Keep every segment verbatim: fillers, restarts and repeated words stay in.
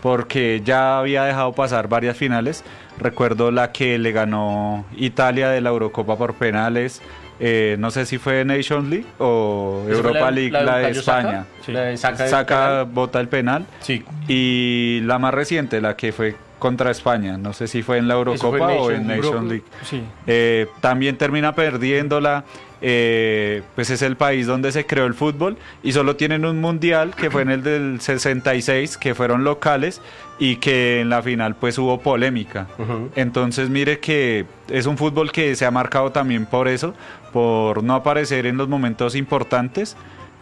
porque ya había dejado pasar varias finales. Recuerdo la que le ganó Italia de la Eurocopa por penales. Eh, no sé si fue Nations League o Europa la, League, la, la de España. Sí. La de saca, saca bota el penal. Sí. Y la más reciente, la que fue contra España, no sé si fue en la Eurocopa o en Nations League. Sí. Eh, también termina perdiéndola. Eh, pues es el país donde se creó el fútbol y solo tienen un mundial que fue en el del sesenta y seis, que fueron locales y que en la final pues hubo polémica. Uh-huh. Entonces mire que es un fútbol que se ha marcado también por eso, por no aparecer en los momentos importantes.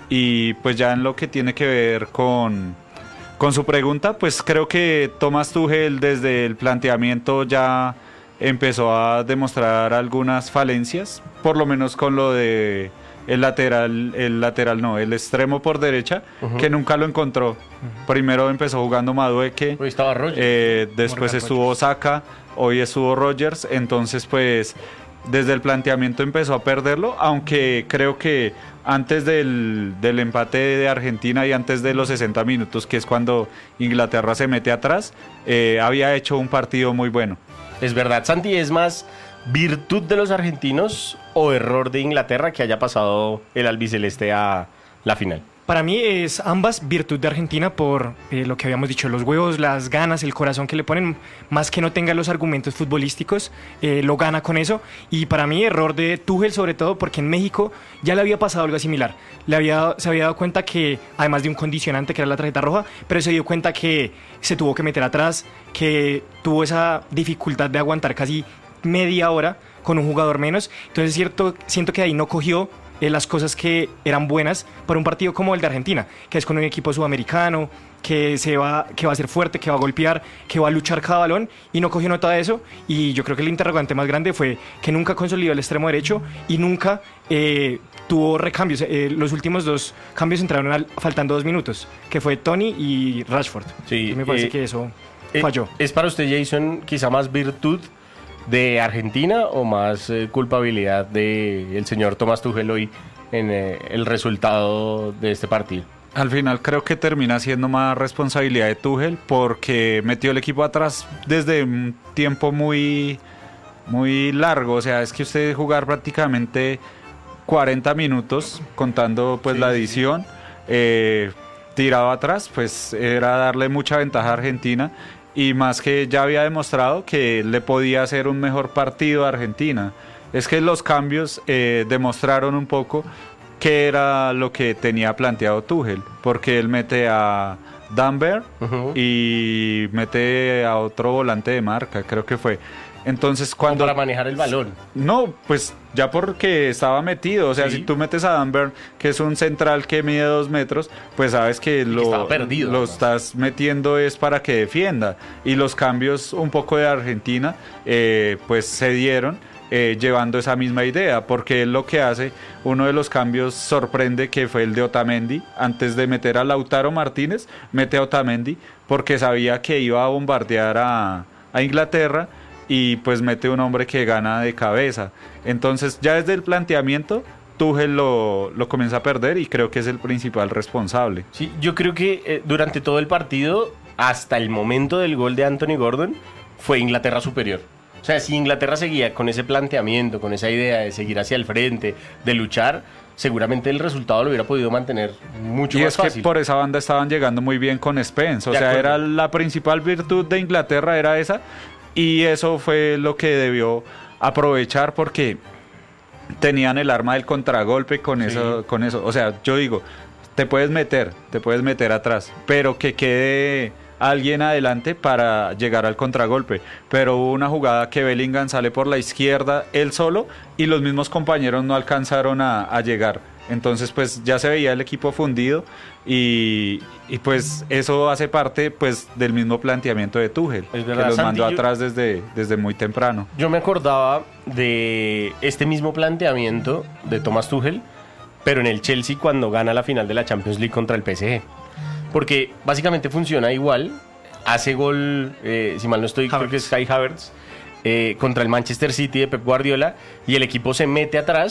Y pues ya en lo que tiene que ver con con su pregunta, pues creo que Thomas Tuchel desde el planteamiento ya empezó a demostrar algunas falencias, por lo menos con lo de el lateral, el lateral no, el extremo por derecha, uh-huh. que nunca lo encontró. Uh-huh. Primero empezó jugando Madueke, hoy estaba Rogers, eh, después Morgan estuvo Rogers. Saka, hoy estuvo Rogers, entonces pues desde el planteamiento empezó a perderlo, aunque creo que antes del, del empate de Argentina y antes de los sesenta minutos, que es cuando Inglaterra se mete atrás, eh, había hecho un partido muy bueno. Es verdad, Santi, ¿es más virtud de los argentinos o error de Inglaterra que haya pasado el albiceleste a la final? Para mí es ambas virtud de Argentina por eh, lo que habíamos dicho, los huevos, las ganas, el corazón que le ponen, más que no tenga los argumentos futbolísticos, eh, lo gana con eso. Y para mí error de Tuchel sobre todo porque en México ya le había pasado algo similar. Le había, se había dado cuenta que, además de un condicionante que era la tarjeta roja, pero se dio cuenta que se tuvo que meter atrás, que tuvo esa dificultad de aguantar casi media hora con un jugador menos. Entonces cierto, siento que ahí no cogió Eh, las cosas que eran buenas para un partido como el de Argentina, que es con un equipo sudamericano, que, se va, que va a ser fuerte, que va a golpear, que va a luchar cada balón, y no cogió nota de eso. Y yo creo que el interrogante más grande fue que nunca consolidó el extremo derecho y nunca eh, tuvo recambios. Eh, los últimos dos cambios entraron al, faltando dos minutos, que fue Tony y Rashford. Sí, y me parece eh, que eso eh, falló. ¿Es para usted, Jason, quizá más virtud de Argentina o más eh, culpabilidad del señor Thomas Tuchel hoy en eh, el resultado de este partido? Al final creo que termina siendo más responsabilidad de Tuchel porque metió el equipo atrás desde un tiempo muy, muy largo. O sea, es que usted jugar prácticamente cuarenta minutos contando pues sí, la edición sí. eh, tirado atrás, pues era darle mucha ventaja a Argentina. Y más que ya había demostrado que le podía hacer un mejor partido a Argentina. Es que los cambios eh, demostraron un poco qué era lo que tenía planteado Tuchel, porque él mete a Danber uh-huh. y mete a otro volante de marca, creo que fue. Entonces cuando para manejar el balón. No, pues ya porque estaba metido, o sea, sí. si tú metes a Danber, que es un central que mide dos metros, pues sabes que lo, perdido, lo ¿no? estás metiendo es para que defienda. Y los cambios un poco de Argentina, eh, pues se dieron eh, llevando esa misma idea, porque él lo que hace, uno de los cambios sorprende que fue el de Otamendi, antes de meter a Lautaro Martínez, mete a Otamendi, porque sabía que iba a bombardear a, a Inglaterra, y pues mete un hombre que gana de cabeza. Entonces ya desde el planteamiento Tuchel lo, lo comienza a perder y creo que es el principal responsable. Sí, yo creo que eh, durante todo el partido, hasta el momento del gol de Anthony Gordon, fue Inglaterra superior. O sea, si Inglaterra seguía con ese planteamiento, con esa idea de seguir hacia el frente, de luchar, seguramente el resultado lo hubiera podido mantener mucho y más fácil. Y es que por esa banda estaban llegando muy bien con Spence, o de sea, acuerdo. Era la principal virtud de Inglaterra, era esa. Y eso fue lo que debió aprovechar porque tenían el arma del contragolpe con, sí. eso, con eso. O sea, yo digo, te puedes meter, te puedes meter atrás, pero que quede alguien adelante para llegar al contragolpe. Pero hubo una jugada que Bellingham sale por la izquierda él solo y los mismos compañeros no alcanzaron a, a llegar. Entonces pues ya se veía el equipo fundido y, y pues eso hace parte pues del mismo planteamiento de Tuchel, es verdad, que los Santi, mandó yo, atrás desde, desde muy temprano. Yo me acordaba de este mismo planteamiento de Thomas Tuchel, pero en el Chelsea cuando gana la final de la Champions League contra el P S G, porque básicamente funciona igual, hace gol, eh, si mal no estoy, Havertz. creo que es Kai Havertz, eh, contra el Manchester City de Pep Guardiola, y el equipo se mete atrás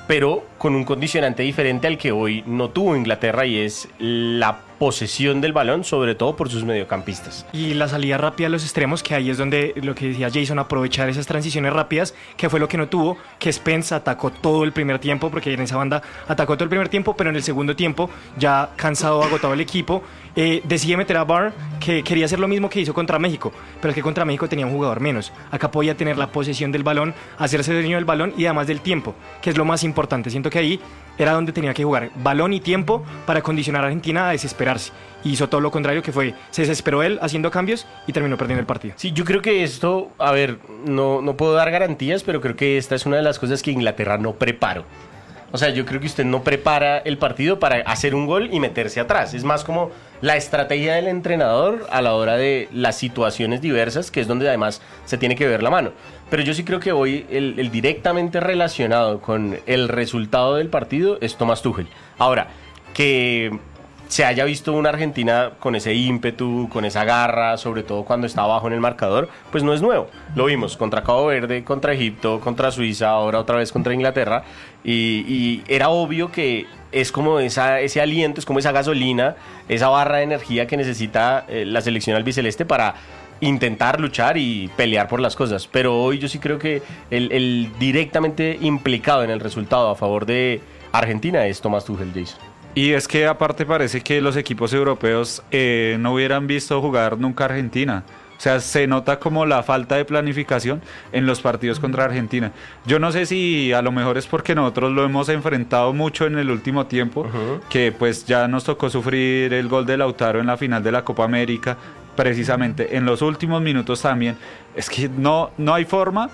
pero con un condicionante diferente al que hoy no tuvo Inglaterra, y es la posesión del balón, sobre todo por sus mediocampistas. Y la salida rápida a los extremos, que ahí es donde lo que decía Jason, aprovechar esas transiciones rápidas, que fue lo que no tuvo, que Spence atacó todo el primer tiempo, porque en esa banda atacó todo el primer tiempo, pero en el segundo tiempo, ya cansado, agotado el equipo, eh, decide meter a Barr, que quería hacer lo mismo que hizo contra México, pero es que contra México tenía un jugador menos. Acá podía tener la posesión del balón, hacerse dueño del balón y además del tiempo, que es lo más importante. Siento que ahí era donde tenía que jugar, balón y tiempo para condicionar a Argentina a desesperarse. Y hizo todo lo contrario, que fue, se desesperó él haciendo cambios y terminó perdiendo el partido. Sí, yo creo que esto, a ver, no, no puedo dar garantías, pero creo que esta es una de las cosas que Inglaterra no preparó. O sea, yo creo que usted no prepara el partido para hacer un gol y meterse atrás. Es más como la estrategia del entrenador a la hora de las situaciones diversas, que es donde además se tiene que ver la mano. Pero yo sí creo que hoy el, el directamente relacionado con el resultado del partido es Thomas Tuchel. Ahora, que se haya visto una Argentina con ese ímpetu, con esa garra, sobre todo cuando está abajo en el marcador, pues no es nuevo. Lo vimos contra Cabo Verde, contra Egipto, contra Suiza, ahora otra vez contra Inglaterra, y, y era obvio que es como esa, ese aliento, es como esa gasolina, esa barra de energía que necesita eh, la selección albiceleste para intentar luchar y pelear por las cosas. Pero hoy yo sí creo que el, el directamente implicado en el resultado a favor de Argentina es Thomas Tuchel, Jason. Y es que aparte parece que los equipos europeos eh, no hubieran visto jugar nunca a Argentina. O sea, se nota como la falta de planificación en los partidos contra Argentina. Yo no sé si a lo mejor es porque nosotros lo hemos enfrentado mucho en el último tiempo, uh-huh. que pues ya nos tocó sufrir el gol de Lautaro en la final de la Copa América, precisamente en los últimos minutos también. Es que no, no hay forma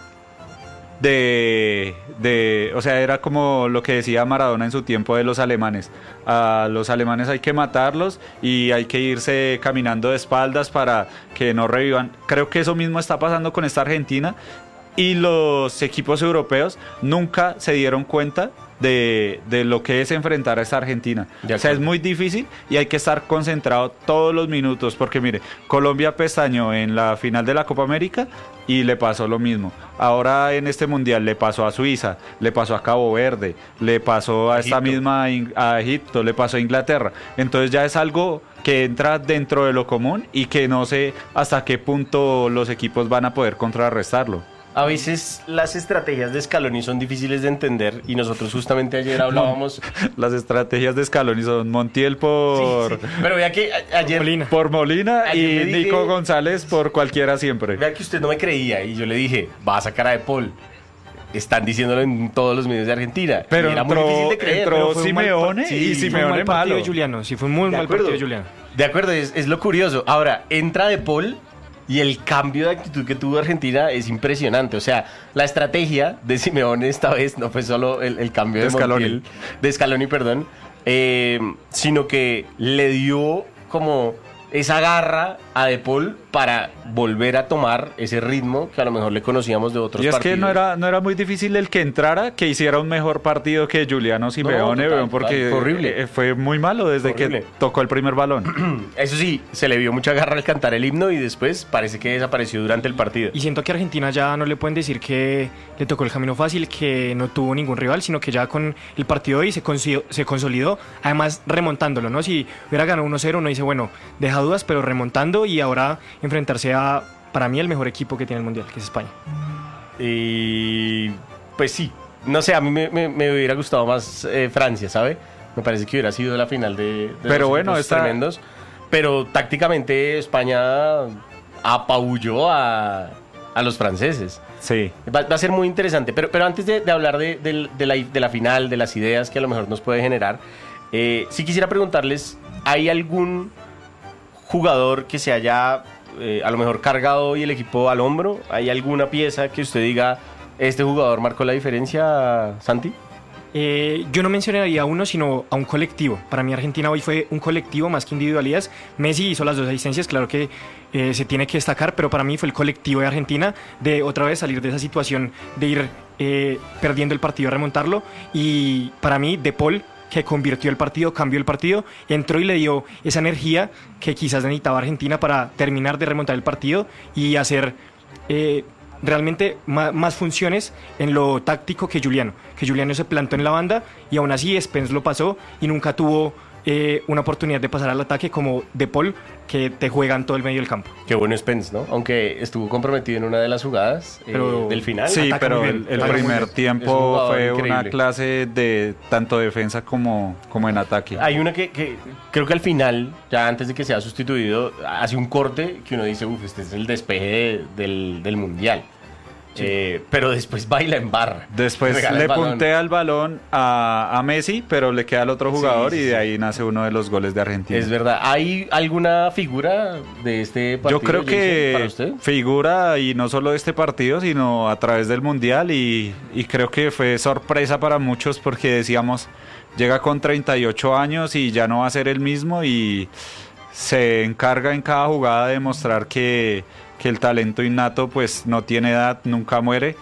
de, de, o sea, era como lo que decía Maradona en su tiempo de los alemanes. A los alemanes hay que matarlos y hay que irse caminando de espaldas para que no revivan. Creo que eso mismo está pasando con esta Argentina, y los equipos europeos nunca se dieron cuenta de, de lo que es enfrentar a esta Argentina. O sea, es muy difícil y hay que estar concentrado todos los minutos, porque mire, Colombia pestañó en la final de la Copa América y le pasó lo mismo. Ahora en este mundial le pasó a Suiza, le pasó a Cabo Verde, le pasó a Egipto. esta misma a Egipto, le pasó a Inglaterra. Entonces ya es algo que entra dentro de lo común y que no sé hasta qué punto los equipos van a poder contrarrestarlo. A veces las estrategias de Scaloni son difíciles de entender, y nosotros justamente ayer hablábamos... Las estrategias de Scaloni son Montiel por... Sí, sí. Pero vea que a- ayer... Molina. Por Molina ayer y dije, Nico González por cualquiera siempre. Vea que usted no me creía y yo le dije, va a sacar a De Paul. Están diciéndolo en todos los medios de Argentina. Pero y era entró, muy difícil de creer. entró Pero fue un mal Simeone par- sí, y Fue un Simeone mal partido malo. de Juliano, sí, fue un muy De mal acuerdo. partido de Juliano. De acuerdo, es, es lo curioso. Ahora, entra De Paul y el cambio de actitud que tuvo Argentina es impresionante. O sea, la estrategia de Simeone esta vez no fue solo el, el cambio de, De Scaloni. Montiel, de Scaloni, perdón, eh, sino que le dio como esa garra a De Paul para volver a tomar ese ritmo que a lo mejor le conocíamos de otros Y es partidos. que no era, no era muy difícil el que entrara, que hiciera un mejor partido que Juliano Simeone, total, weón, porque total, fue horrible. eh, fue muy malo desde Horrible. que tocó el primer balón. Eso sí, se le vio mucha garra al cantar el himno y después parece que desapareció durante el partido. Y siento que a Argentina ya no le pueden decir que le tocó el camino fácil, que no tuvo ningún rival, sino que ya con el partido de hoy se consolidó, se consolidó, además remontándolo, ¿no? Si hubiera ganado uno cero, uno dice, bueno, deja dudas, pero remontando y ahora enfrentarse a, para mí, el mejor equipo que tiene el Mundial, que es España. Y pues sí, no sé, a mí me, me- me hubiera gustado más eh, Francia, ¿sabe? Me parece que hubiera sido la final de, de Pero dos bueno, equipos esta- tremendos. Pero tácticamente España apabulló a, a los franceses. Sí. Va, va a ser muy interesante. Pero, pero antes de, de hablar de, de- de la, de la final, de las ideas que a lo mejor nos puede generar, eh, sí quisiera preguntarles, ¿hay algún jugador que se haya eh, a lo mejor cargado hoy el equipo al hombro? ¿Hay alguna pieza que usted diga, este jugador marcó la diferencia, Santi? Eh, yo no mencionaría a uno, sino a un colectivo. Para mí Argentina hoy fue un colectivo más que individualidades. Messi hizo las dos asistencias, claro que eh, se tiene que destacar, pero para mí fue el colectivo de Argentina de otra vez salir de esa situación de ir eh, perdiendo el partido, remontarlo. Y para mí De Paul, que convirtió el partido, cambió el partido, entró y le dio esa energía que quizás necesitaba Argentina para terminar de remontar el partido y hacer... Eh, realmente ma- más funciones en lo táctico que Juliano, que Juliano se plantó en la banda y aún así Spence lo pasó y nunca tuvo eh, una oportunidad de pasar al ataque como De Paul, que te juega en todo el medio del campo. Qué bueno Spence, ¿no? Aunque estuvo comprometido en una de las jugadas eh, Pero- del final. Sí, Ataca pero muy el, bien, el ataca muy primer bien. Es un tiempo jugador fue increíble. una clase de tanto defensa como, como en ataque. Hay una que, que creo que al final, ya antes de que sea sustituido, hace un corte que uno dice, uff, este es el despeje de- del, del Mundial. Eh, pero después baila en barra. Después Regala le el balón. puntea el balón a, a Messi, pero le queda al otro jugador Sí, sí, y de sí. ahí nace uno de los goles de Argentina. Es verdad. ¿Hay alguna figura de este partido? Yo creo Jason, para que usted? figura, y no solo de este partido, sino a través del Mundial, y, y creo que fue sorpresa para muchos porque decíamos, llega con treinta y ocho años y ya no va a ser el mismo, y se encarga en cada jugada de mostrar que, que el talento innato pues no tiene edad, nunca muere,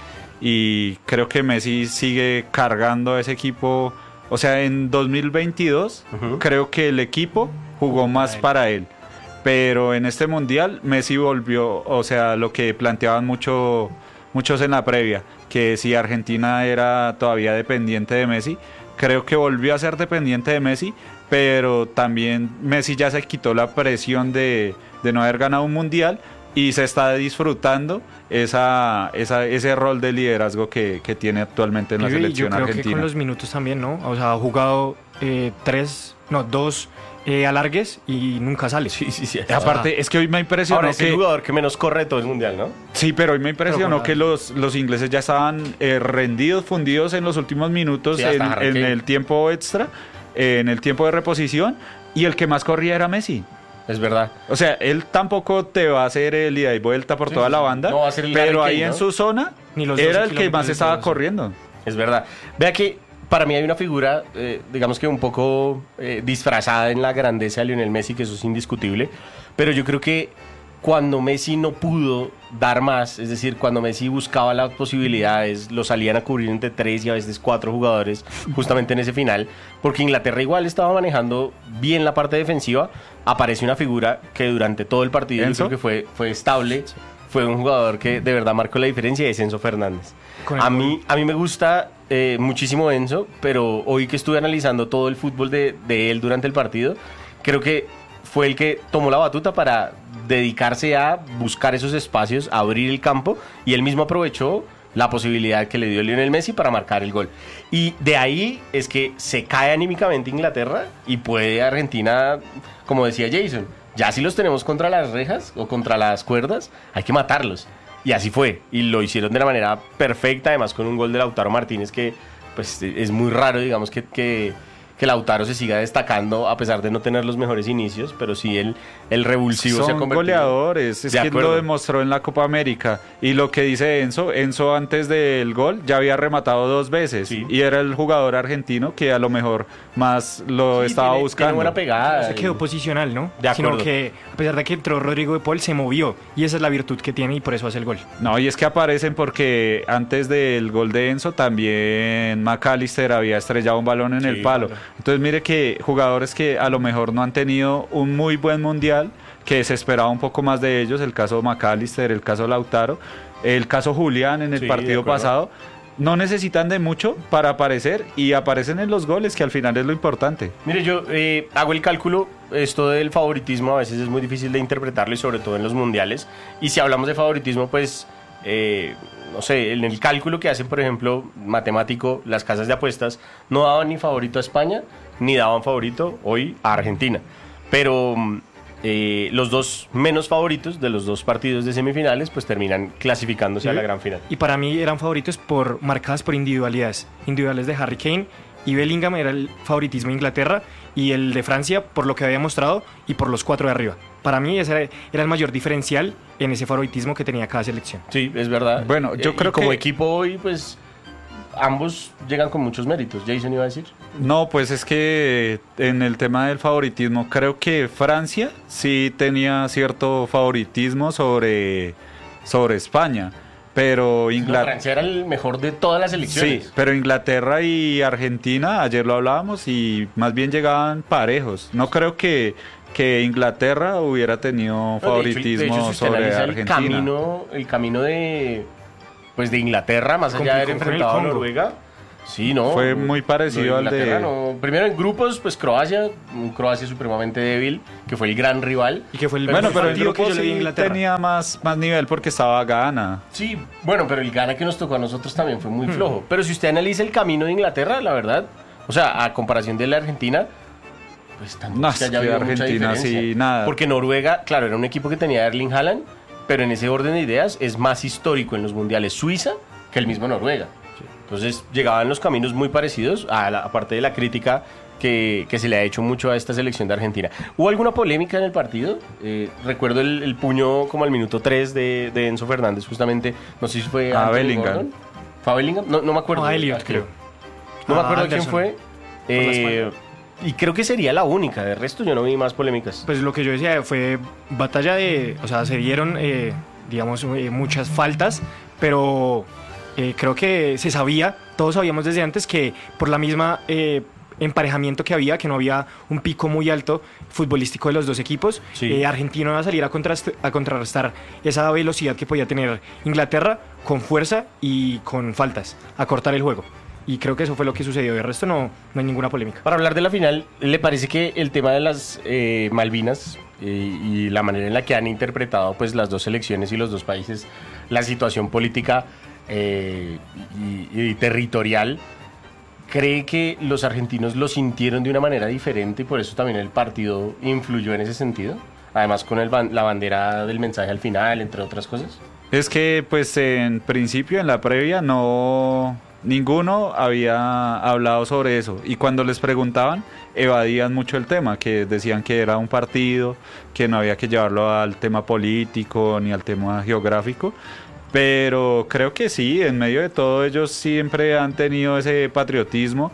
y creo que Messi sigue cargando a ese equipo. O sea, en dos mil veintidós Ujú. creo que el equipo jugó más para él, pero en este mundial Messi volvió, o sea, lo que planteaban mucho, muchos en la previa, que si Argentina era todavía dependiente de Messi, creo que volvió a ser dependiente de Messi, pero también Messi ya se quitó la presión de, de no haber ganado un mundial y se está disfrutando esa, esa, ese rol de liderazgo que, que tiene actualmente en la Y yo selección creo que argentina. con los minutos también, ¿no? O sea, ha jugado eh, tres, no, dos eh, alargues y nunca sale. Sí, sí, sí. Y aparte, es que hoy me impresionó Ahora es que... el jugador que menos corre de todo el Mundial, ¿no? Sí, pero hoy me impresionó Pero con que los, los ingleses ya estaban eh, rendidos, fundidos en los últimos minutos, Sí, hasta en, Harry en Kane. el tiempo extra, eh, en el tiempo de reposición, y el que más corría era Messi. Es verdad. O sea, él tampoco te va a hacer el ida y vuelta por Sí, toda sí, la sí. banda, No va a ser el pero Harry ahí Kane, en ¿no? su zona Ni los era doce el que más kilómetros estaba de corriendo. Es verdad. Vea que para mí hay una figura, eh, digamos que un poco eh, disfrazada en la grandeza de Lionel Messi, que eso es indiscutible, pero yo creo que cuando Messi no pudo dar más, es decir, cuando Messi buscaba las posibilidades, lo salían a cubrir entre tres y a veces cuatro jugadores, justamente en ese final, porque Inglaterra igual estaba manejando bien la parte defensiva, aparece una figura que durante todo el partido yo ¿Enzo? creo que fue, fue estable, fue un jugador que de verdad marcó la diferencia, y es Enzo Fernández. Con el A gol. mí, a mí me gusta eh, muchísimo Enzo, pero hoy que estuve analizando todo el fútbol de, de él durante el partido, creo que fue el que tomó la batuta para dedicarse a buscar esos espacios, a abrir el campo, y él mismo aprovechó la posibilidad que le dio Lionel Messi para marcar el gol. Y de ahí es que se cae anímicamente Inglaterra y puede Argentina, como decía Jason, ya si los tenemos contra las rejas o contra las cuerdas, hay que matarlos. Y así fue, y lo hicieron de la manera perfecta, además con un gol de Lautaro Martínez que pues es muy raro, digamos, que, que, que Lautaro se siga destacando a pesar de no tener los mejores inicios, pero sí el, el revulsivo se ha Son convertido. goleadores, es De que acuerdo. lo demostró en la Copa América. Y lo que dice Enzo, Enzo antes del gol ya había rematado dos veces, Sí. y era el jugador argentino que a lo mejor más lo Sí, estaba tiene- buscando. Tiene buena pegada. No se quedó posicional, ¿no? De Sino acuerdo. que a pesar de que entró Rodrigo de Paul, se movió. Y esa es la virtud que tiene y por eso hace el gol. No, y es que aparecen porque antes del gol de Enzo también McAllister había estrellado un balón en Sí, el palo. claro. Entonces mire que jugadores que a lo mejor no han tenido un muy buen mundial, que se esperaba un poco más de ellos, el caso McAllister, el caso Lautaro, el caso Julián en el Sí, de partido acuerdo. pasado, no necesitan de mucho para aparecer, y aparecen en los goles, que al final es lo importante. Mire, yo eh, hago el cálculo, esto del favoritismo a veces es muy difícil de interpretarlo, y sobre todo en los mundiales. Y si hablamos de favoritismo, pues, eh, no sé, en el cálculo que hacen, por ejemplo, matemático, las casas de apuestas, no daban ni favorito a España, ni daban favorito hoy a Argentina. Pero mm, eh, los dos menos favoritos de los dos partidos de semifinales, pues terminan clasificándose a la gran final. Y para mí eran favoritos por marcadas por individualidades. Individuales de Harry Kane y Bellingham era el favoritismo de Inglaterra, y el de Francia por lo que había mostrado y por los cuatro de arriba. Para mí ese era, era el mayor diferencial en ese favoritismo que tenía cada selección. Sí, es verdad. Bueno, yo Eh, creo y como que- equipo hoy, pues ambos llegan con muchos méritos. Jason iba a decir. No, pues es que en el tema del favoritismo, creo que Francia sí tenía cierto favoritismo sobre, sobre España, pero No, Inglaterra... Francia era el mejor de todas las Sí, elecciones. pero Inglaterra y Argentina, ayer lo hablábamos, y más bien llegaban parejos. No creo que, que Inglaterra hubiera tenido No, de hecho- favoritismo de hecho, si usted sobre analiza el Argentina. camino, el camino de, pues de Inglaterra, más allá de haber Complicó con el enfrentado a Congo. Noruega. Sí, no. Fue muy parecido lo al de- Inglaterra, no. Primero en grupos, pues Croacia, un Croacia supremamente débil, que fue el gran rival. Y que fue el Bueno, mejor pero en partido que grupo yo le vi a sí Inglaterra. tenía más, más nivel porque estaba Ghana. Sí, bueno, pero el Ghana que nos tocó a nosotros también fue muy flojo. Pero si usted analiza el camino de Inglaterra, la verdad, o sea, a comparación de la Argentina, pues tampoco No, es que es haya que habido mucha Argentina diferencia. sí, nada. Porque Noruega, claro, era un equipo que tenía a Erling Haaland, pero en ese orden de ideas es más histórico en los mundiales Suiza que el mismo Noruega. Entonces llegaban los caminos muy parecidos, a la, aparte de la crítica que, que se le ha hecho mucho a esta selección de Argentina. ¿Hubo alguna polémica en el partido? Eh, recuerdo el, el puño como al minuto tres de, de Enzo Fernández, justamente. No sé si fue A Anthony Bellingham. Gordon. ¿Fue a Bellingham? No, no me acuerdo. No, a Elliot, Ah, creo. No me A acuerdo quién Anderson. fue. la Eh, espalda. y creo que sería la única. De resto yo no vi más polémicas. Pues lo que yo decía fue batalla de, o sea, se dieron, eh, digamos, eh, muchas faltas, pero eh, creo que se sabía, todos sabíamos desde antes que por la misma eh, emparejamiento que había, que no había un pico muy alto futbolístico de los dos equipos, Sí. eh, Argentina iba a salir a, contrast- a contrarrestar esa velocidad que podía tener Inglaterra con fuerza y con faltas, a cortar el juego. Y creo que eso fue lo que sucedió. De resto no, no hay ninguna polémica. Para hablar de la final, ¿le parece que el tema de las eh, Malvinas eh, y la manera en la que han interpretado pues las dos selecciones y los dos países la situación política eh, y, y territorial, cree que los argentinos lo sintieron de una manera diferente y por eso también el partido influyó en ese sentido? Además con el ban- la bandera del mensaje al final, entre otras cosas. Es que, pues, en principio, en la previa, no... Ninguno había hablado sobre eso. Y cuando les preguntaban, evadían mucho el tema, que decían que era un partido, que no había que llevarlo al tema político ni al tema geográfico. Pero creo que sí, en medio de todo ellos siempre han tenido ese patriotismo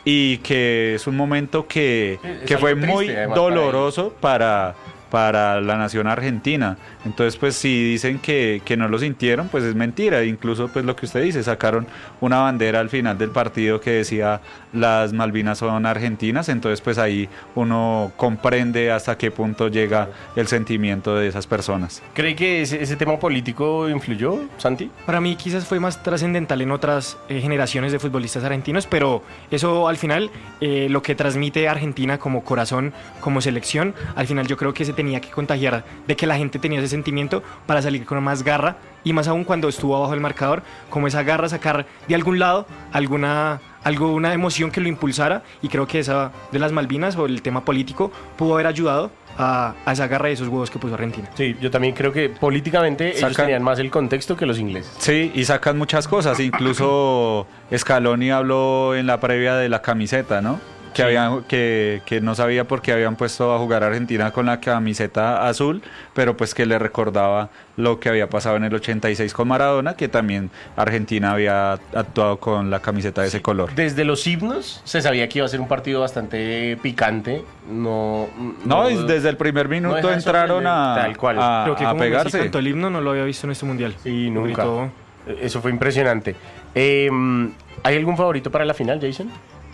y que es un momento que, Es que algo fue triste, muy además, para doloroso para, para la nación argentina. Entonces, pues si dicen que, que no lo sintieron, pues es mentira. Incluso, pues lo que usted dice, sacaron una bandera al final del partido que decía las Malvinas son argentinas. Entonces, pues ahí uno comprende hasta qué punto llega el sentimiento de esas personas. ¿Cree que ese, ese tema político influyó, Santi? Para mí quizás fue más trascendental en otras eh, generaciones de futbolistas argentinos, pero eso al final, eh, lo que transmite Argentina como corazón, como selección, al final yo creo que se tenía que contagiar de que la gente tenía ese sentimiento para salir con más garra, y más aún cuando estuvo abajo del marcador, como esa garra, sacar de algún lado alguna, alguna emoción que lo impulsara, y creo que esa de las Malvinas o el tema político pudo haber ayudado a, a esa garra y esos huevos que puso Argentina. Sí, yo también creo que políticamente ellos Sacan- tenían más el contexto que los ingleses. Sí, y sacan muchas cosas. Incluso Scaloni habló en la previa de la camiseta, ¿no? Que, Sí. habían, que, que no sabía por qué habían puesto a jugar a Argentina con la camiseta azul, pero pues que le recordaba lo que había pasado en el ochenta y seis con Maradona, que también Argentina había actuado con la camiseta de ese color. Desde los himnos se sabía que iba a ser un partido bastante picante. No, No, y desde el primer no minuto deja de entraron a, sorprender, tal cual. a, Creo que a como Messi pegarse. cantó el himno no lo había visto en este mundial. Sí, nunca. Gritó. Eso fue impresionante. Eh, ¿Hay algún favorito para la final, Jason?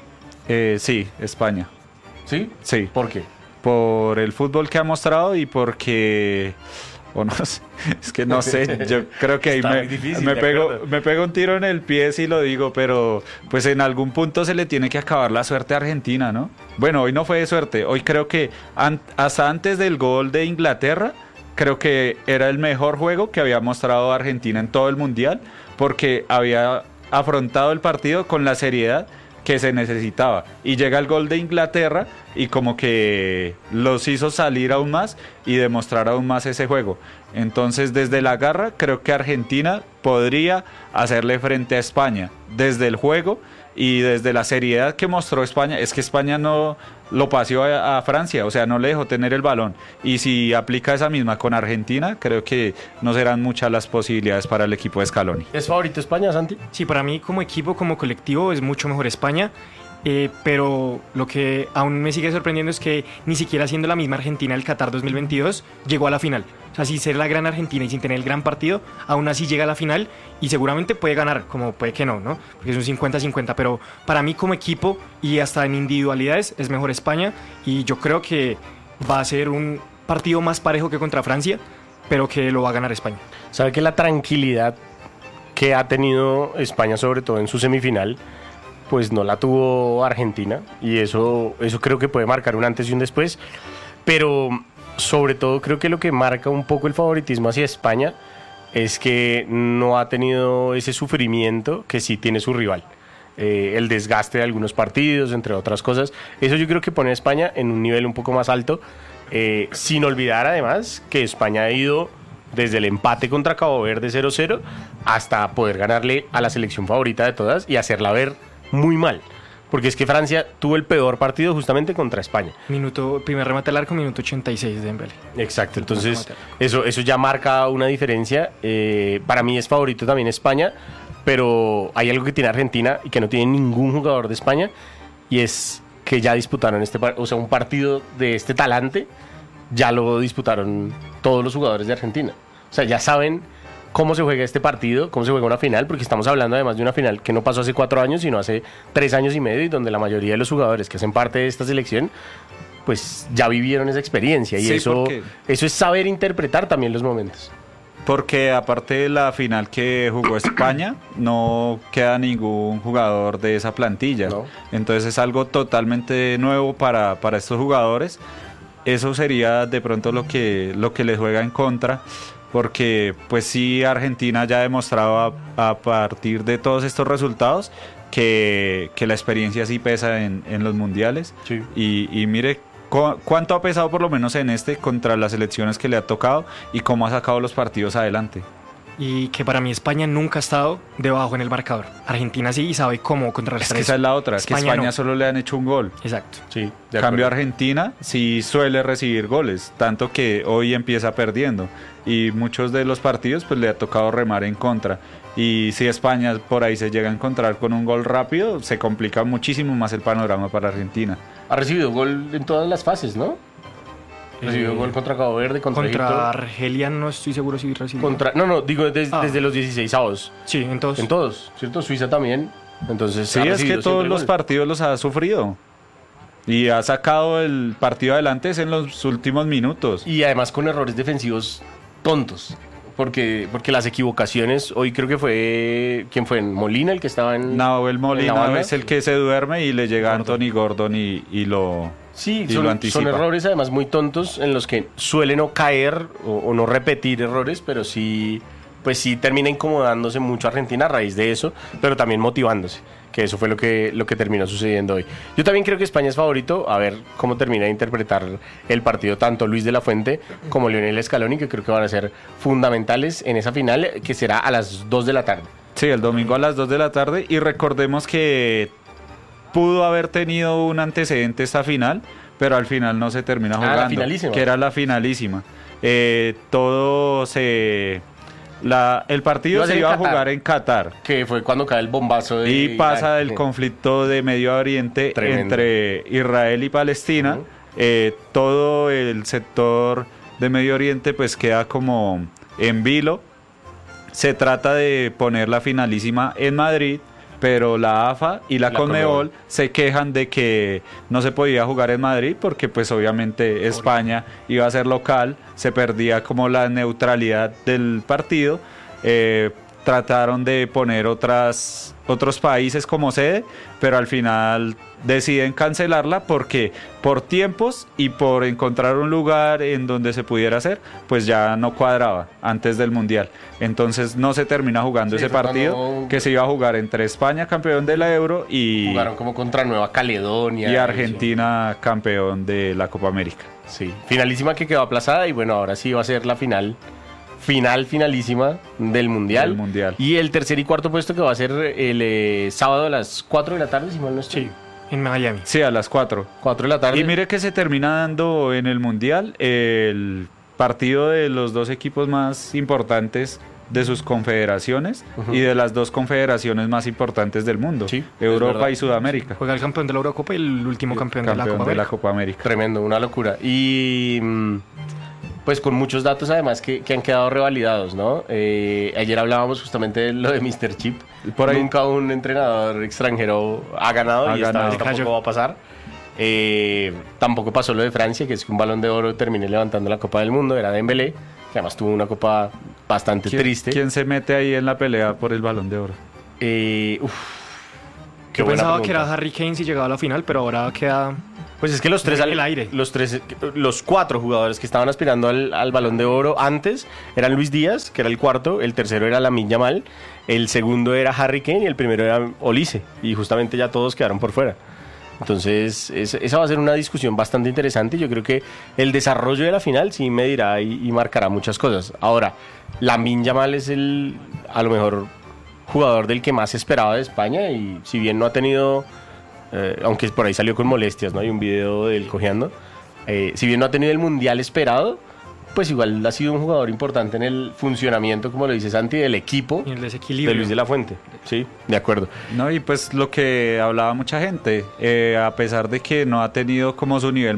Eh, sí, España. ¿Sí? Sí. ¿Por qué? Por el fútbol que ha mostrado y porque, o no sé, es que no sé, yo creo que ahí Está me, muy difícil, me de pego, acuerdo. me pego un tiro en el pie si lo digo, pero pues en algún punto se le tiene que acabar la suerte a Argentina, ¿no? Bueno, hoy no fue de suerte, hoy creo que an- hasta antes del gol de Inglaterra, creo que era el mejor juego que había mostrado Argentina en todo el mundial, porque había afrontado el partido con la seriedad que se necesitaba, y llega el gol de Inglaterra y como que los hizo salir aún más y demostrar aún más ese juego. Entonces, desde la garra, creo que Argentina podría hacerle frente a España desde el juego y desde la seriedad que mostró España. Es que España no lo paseó a, a Francia, o sea, no le dejó tener el balón. Y si aplica esa misma con Argentina, creo que no serán muchas las posibilidades para el equipo de Scaloni. ¿Es favorito España, Santi? Sí, para mí como equipo, como colectivo, es mucho mejor España. Eh, pero lo que aún me sigue sorprendiendo es que ni siquiera siendo la misma Argentina del Qatar dos mil veintidós llegó a la final. O sea, sin ser la gran Argentina y sin tener el gran partido, aún así llega a la final y seguramente puede ganar, como puede que no, ¿no? Porque es un cincuenta cincuenta, pero para mí como equipo y hasta en individualidades es mejor España, y yo creo que va a ser un partido más parejo que contra Francia, pero que lo va a ganar España. Sabe que la tranquilidad que ha tenido España, sobre todo en su semifinal, pues no la tuvo Argentina, y eso, eso creo que puede marcar un antes y un después, pero sobre todo creo que lo que marca un poco el favoritismo hacia España es que no ha tenido ese sufrimiento que sí tiene su rival. Eh, el desgaste de algunos partidos, entre otras cosas. Eso yo creo que pone a España en un nivel un poco más alto, eh, sin olvidar además que España ha ido desde el empate contra Cabo Verde cero cero hasta poder ganarle a la selección favorita de todas y hacerla ver muy mal. Porque es que Francia tuvo el peor partido justamente contra España. Minuto, primer remate al arco, minuto ochenta y seis de Dembélé. Exacto, entonces eso, eso ya marca una diferencia. Eh, para mí es favorito también España, pero hay algo que tiene Argentina y que no tiene ningún jugador de España, y es que ya disputaron este, o sea, un partido de este talante, ya lo disputaron todos los jugadores de Argentina. O sea, ya saben cómo se juega este partido, cómo se juega una final, porque estamos hablando además de una final que no pasó hace cuatro años, sino hace tres años y medio, y donde la mayoría de los jugadores que hacen parte de esta selección, pues ya vivieron esa experiencia, y sí, eso, eso es saber interpretar también los momentos. Porque aparte de la final que jugó España, no queda ningún jugador de esa plantilla. No. Entonces es algo totalmente nuevo para, para estos jugadores. Eso sería de pronto lo que, lo que les juega en contra, porque pues sí, Argentina ya ha demostrado a, a partir de todos estos resultados que, que la experiencia sí pesa en, en los mundiales. Sí. Y, y mire cu- cuánto ha pesado por lo menos en este contra las selecciones que le ha tocado y cómo ha sacado los partidos adelante. Y que para mí España nunca ha estado debajo en el marcador. Argentina sí, y sabe cómo contrarrestar. Es que esa es la otra, España, que España no. Solo le han hecho un gol. Exacto. Sí, de cambio Argentina sí suele recibir goles, tanto que hoy empieza perdiendo. Y muchos de los partidos pues le ha tocado remar en contra. Y si España por ahí se llega a encontrar con un gol rápido, se complica muchísimo más el panorama para Argentina. Ha recibido gol en todas las fases, ¿no? Recibió eh, gol contra Cabo Verde, contra, contra Egipto. Argelia no estoy seguro si recibió. Contra, no, no, digo des, ah. desde los dieciseisavos. Sí, en todos. En todos, ¿cierto? Suiza también. Entonces, sí, es que todos los partidos los ha sufrido. Y ha sacado el partido adelante en los últimos minutos. Y además con errores defensivos tontos. Porque, porque las equivocaciones, hoy creo que fue, ¿quién fue? ¿Molina el que estaba en...? No, el Molina es el que se duerme y le llega a Anthony Gordon y, y lo Sí, y son, lo anticipa. Son errores además muy tontos en los que suelen no caer o, o no repetir errores, pero sí, pues sí termina incomodándose mucho Argentina a raíz de eso, pero también motivándose, que eso fue lo que, lo que terminó sucediendo hoy. Yo también creo que España es favorito, a ver cómo termina de interpretar el partido tanto Luis de la Fuente como Lionel Scaloni, que creo que van a ser fundamentales en esa final, que será a las dos de la tarde. Sí, el domingo a las dos de la tarde, y recordemos que pudo haber tenido un antecedente esta final, pero al final no se termina jugando, ah, la finalísima. Que era la finalísima. Eh, todo se... La, el partido se iba a jugar en Qatar, que fue cuando cae el bombazo de y pasa el conflicto de Medio Oriente Tremendo. Entre Israel y Palestina. Uh-huh. eh, todo el sector de Medio Oriente pues queda como en vilo. Se trata de poner la finalísima en Madrid, pero la A F A y la, la Conmebol se quejan de que no se podía jugar en Madrid porque pues obviamente España iba a ser local, se perdía como la neutralidad del partido. Eh, trataron de poner otras, otros países como sede, pero al final deciden cancelarla porque por tiempos y por encontrar un lugar en donde se pudiera hacer, pues ya no cuadraba antes del Mundial. Entonces no se termina jugando sí, ese partido cuando... que se iba a jugar entre España, campeón de la Euro, y jugaron como contra Nueva Caledonia y Argentina, eso. Campeón de la Copa América. Sí, finalísima que quedó aplazada, y bueno, ahora sí va a ser la final final, finalísima del mundial. del mundial. Y el tercer y cuarto puesto que va a ser el eh, sábado a las cuatro de la tarde, si mal no estoy. Sí, en Miami. Sí, a las cuatro. cuatro de la tarde. Y mire que se termina dando en el mundial el partido de los dos equipos más importantes de sus confederaciones, uh-huh. y de las dos confederaciones más importantes del mundo, sí, Europa y Sudamérica. Juega el campeón de la Eurocopa y el último campeón, campeón de, la Copa, de la Copa América. Tremendo, una locura. Y pues con muchos datos además que, que han quedado revalidados, ¿no? Eh, ayer hablábamos justamente de lo de míster Chip. Por ahí nunca un entrenador extranjero ha ganado, ha y ganado. Esta vez tampoco va a pasar. Eh, tampoco pasó lo de Francia, que es que un Balón de Oro terminé levantando la Copa del Mundo, era Dembélé, que además tuvo una Copa bastante ¿Quién, triste. ¿Quién se mete ahí en la pelea por el Balón de Oro? Eh, uf, qué Yo buena pensaba que pregunta. era Harry Kane si llegaba a la final, pero ahora queda... Pues es que los tres, Muy al- en el aire. los tres, los cuatro jugadores que estaban aspirando al, al Balón de Oro antes eran Luis Díaz, que era el cuarto, el tercero era Lamine Yamal, el segundo era Harry Kane y el primero era Olise, y justamente ya todos quedaron por fuera. Entonces, es- esa va a ser una discusión bastante interesante. Yo creo que el desarrollo de la final sí medirá y, y marcará muchas cosas. Ahora, Lamine Yamal es el, a lo mejor, jugador del que más se esperaba de España, y si bien no ha tenido... Eh, aunque por ahí salió con molestias, ¿no? Hay un video de él cojeando. Eh, si bien no ha tenido el mundial esperado, pues igual ha sido un jugador importante en el funcionamiento, como lo dice Santi, del equipo Y el de desequilibrio. Luis de la Fuente. Sí, de acuerdo. No, y pues lo que hablaba mucha gente, eh, a pesar de que no ha tenido como su nivel